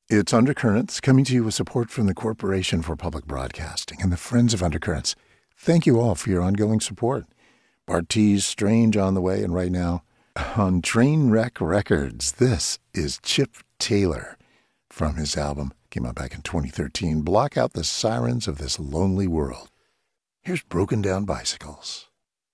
It's Undercurrents, coming to you with support from the Corporation for Public Broadcasting and the Friends of Undercurrents. Thank you all for your ongoing support. Bart T's Strange on the way, and right now, on Trainwreck Records, this is Chip Taylor from his album, came out back in 2013, Block Out the Sirens of This Lonely World. Here's Broken Down Bicycles.